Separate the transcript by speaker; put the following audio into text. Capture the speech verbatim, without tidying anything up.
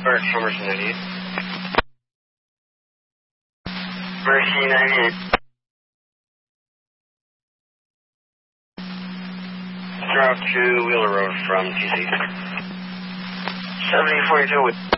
Speaker 1: Bird, Mercy ninety-eight. Mercy ninety-eight. Drop to Wheeler Road from T C. seventy forty-two with...